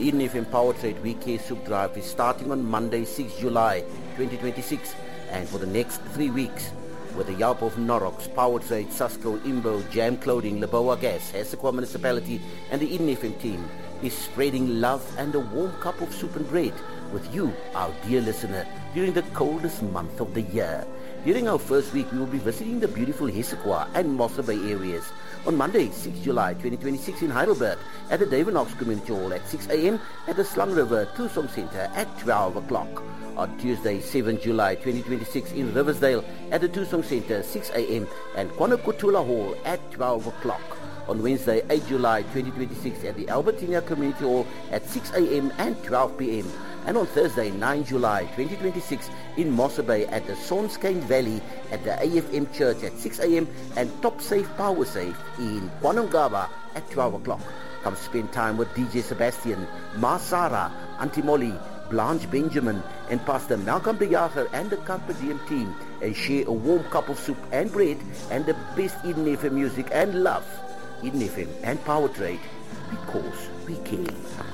The Eden FM Power Trade We Care Soup Drive is starting on Monday, 6 July 2026, and for the next 3 weeks, with the help of Norox, Power Trade, Susco, Imbo, Jam Clothing, Laboa Gas, Hessequa Municipality, and the Eden FM team is spreading love and a warm cup of soup and bread with you, our dear listener, during the coldest month of the year. During our first week, we will be visiting the beautiful Hessequa and Mossa Bay areas. On Monday, 6 July 2026 in Heidelberg at the Davenox Community Hall at 6 a.m. at the Slung River Tourism Center at 12 o'clock. On Tuesday, 7 July 2026 in Riversdale at the Tourism Center 6 a.m. and Kwanakutula Hall at 12 o'clock. On Wednesday, 8 July 2026 at the Albertina Community Hall at 6 a.m. and 12 p.m. And on Thursday, 9 July 2026 in Mossa Bay at the Sonskane Valley at the AFM Church at 6 a.m. and Top Safe Power Safe in Kwanangaba at 12 o'clock. Come spend time with DJ Sebastian, Ma Sarah, Auntie Molly, Blanche Benjamin and Pastor Malcolm Bejager and the Carpe Diem team and share a warm cup of soup and bread and the best Eden FM music and love. Eden FM and Power Trade, because we care.